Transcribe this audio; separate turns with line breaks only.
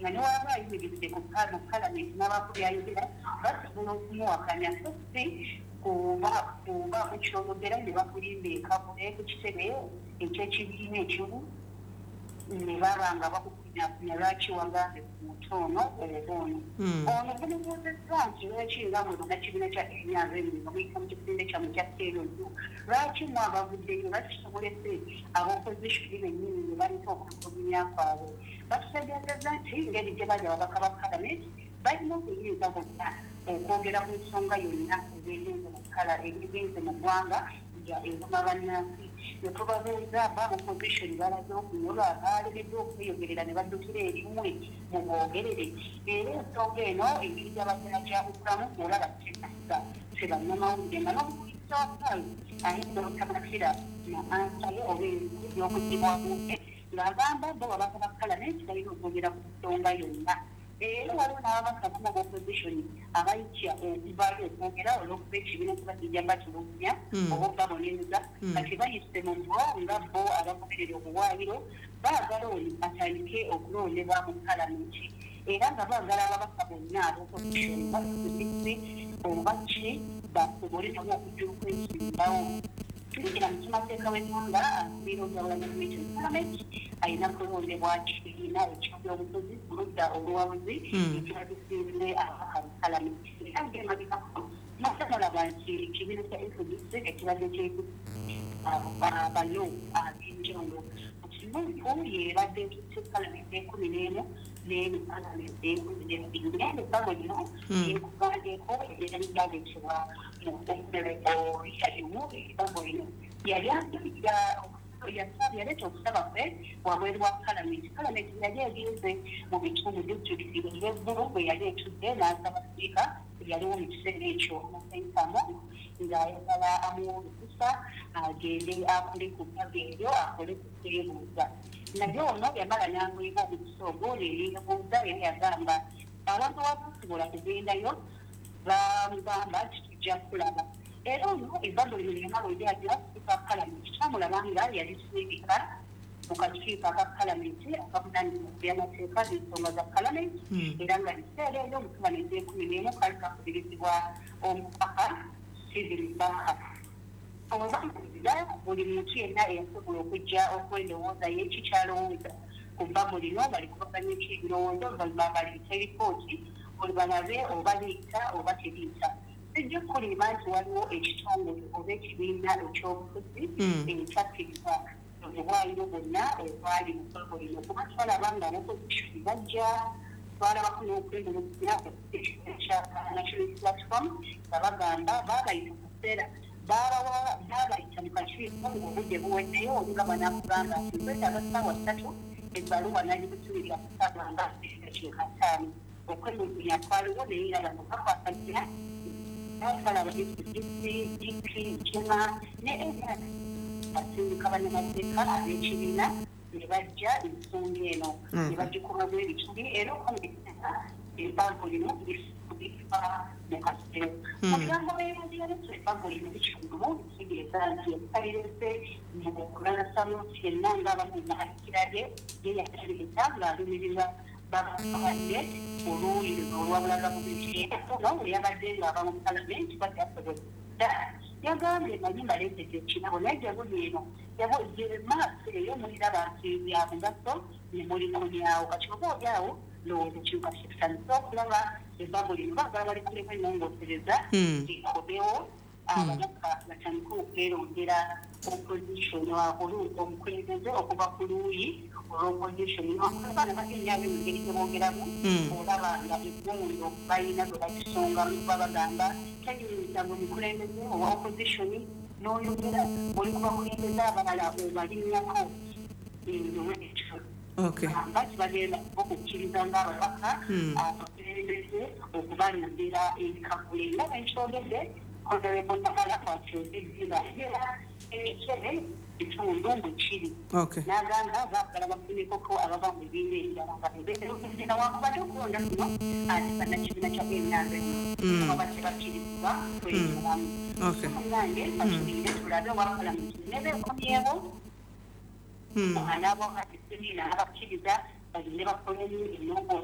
nga ne waba ayimiridde ku palamenti n'abakubyayogera basobola okumuwakanya so si kuba mukyologera ne bakulimba ekabule ku kitebe ekyekibiina ekimu ne baba nga bakukunyakunya lwaki wagambe ku muntu ono ono ono gumubuuzezza nti lwaki nga mwe munnakibiina kya enyanza emirimo muyita mu kizimbe kyammwe kya seerozo lwaki mwabavuddeyo lwaki tumulese ab'opozishoni bennyini ne baleta okulukunya kwabwe batutegeezezza nti ngeri gye bali ababaka ba palamenti balina okuyinza bonna okwogera ku nsonga yonna ebigenze mu ggwanga engoma bannansi ne tubabuuza ab'opozishoni balaze okunyolwa baalemeddwa okweyogerera ne baddukira erimwe mu bwogerere era ensonga eno engeri gy'abajjanajabukulamu olaba tenasa sebannamawulire nga n'obukulisa wakaayi ayinza obutamakira na ansaye oba ebintu by'okudibwabuuke ng'agamba bo babaka ba palamenti balina okwogera ku nsonga yonna era waliwo n'ababaka kuma b'opozishoni abayitya okuvayo okwogera olw'okuba ekibiina kuba kijja batulugunya oba okubabonereza kati bayise mu bo nga bo abagoberera obuwaayiro baagala oli atandike okulondebwa mu palamenti era nga baagala ababaka bonna ab'opozishoni basubise oba ki basobole nabo okujjuka ensimbawo tuligira mu kimateeka w'eggwanga akulira obulabulamizimiti mu palamenti alina kulondebwa kibiina eky'ebyobufuzi ku ludda oluwabuzi ekiba kisinze ababaka mu palamenti era ng'emabikako nasalaba nti ekibiina kya FDC ekibadde abayo ab'enjawulo mu kimuntu yeebadde etutte palamenti ekumi n'emu n'emu palamenti ekumi n'ebiri naye ebbanga lino ekugandeeko era ligaletebwa mu omumereko yalimu ebbanga lino yaleeta okusaba kwe wabweru wa palamenti yali egenze mu bitundu disitulikiti olw'eggulu bwe yali etudde n'asaba sipiika yaliwo mu kiseera ekyo omusaisamu ng'ayagala amuwulukusa agende akole ku mpaga eryo akole ku kwebuuza naye ono yamala n'amwiba omukisa ogwo neyeebuuza era yagamba abantu abakusobola kugendayo bamugamba nti tujja kulaba era ono ebbanga lino lyamala olyagira sipiika wa palamenti twamulaba nga yali sipiika mu kakiiko aka palamenti akavunaanyizibwa ku byamateeka n'ensonga za palamenti era nga ekiseera eryo mu 2011 kali kakubirizibwa omubaka Stephen Baka obubamuliza buli muntu yenna eyasobola okujja okwendowooza yekikyalowooza ku bbago lino bali kubaganya ekibirowoozo oluvannyuma baleeta eripooti buli balabe oba liita oba teriita sijja kukulima nti waliwo ekitongole oba ekibiina ekyobufuzi ekyakkiriza obwaayiro bwonna obwali mu bbago lino kuba twalaba nga n'opozishoni bajja twalabako n'okwendowooza ekibiina kya National Platform nga bagamba baabayita mu kaseera baabayita mu kakiiko ng'obudde buweddeyo olunga banakugamba nti twetaaga ssaawa 3 ebbaluwa nagibutulirira ku ssaawa nga 5 okwemulugunya kwaliwo naye era bano bakwasajja basalaba DP Jema ne ENAC basindika bannamateeka ab'ekibiina ne bajja ensonga eno ne bagikubamu ebituli era okwongeza ebbango lino lifa mu kaseera mubigambo byeyongereza ebbango lino bikirumu bitegeeza nti ekalirese mu kulalasamu yenna ng'abamu naakirabye yeyakalireza ng'alumirirwa babadde oluuyi olwabulaga mu biseera kuno yabadde ng'aba mu palamenti baddasobodda yagambye naye mbaleetedde ekinabo naye gyebuli eno maaso eyo muliraba nti bya mugaso ne mulikunyawo kati oba olyawo lowooza kiruka kisanisa okulaba ebbago lino baagala balikulemu ennongoosereza likobewo ababaka batandika okwerondera opozishoni omukulembeze okuva ku luuyi olw'opozishoni abaana bagenyaabo engeri gyebongeramu olaba nga eggundo balina bwe bakisongamu kuba bagamba tayinza bwe mukulembeze owa opozishoni n'oyogera oli kubakulembeza abalala obalinnyako ekyo bati bagenda okukkiriza ng'ababaka abakulembeze okubalondera ebikagule nga bwenkyogedde Honorable Tamala Kwatyozizinga era ekebe bitundu mwe kiri n'agamba baagala bafuneko ko abava mu bibiina ebirala nga bebeeterekera wakubadde okulonda kuno ate bannakibiina kya enyanza aba batebakkirizibwa kweyolamu nange batulire tulabe owa palamenti ne beekomyewo anaabo abakibiina abakkiriza balinde bakolemu ennongo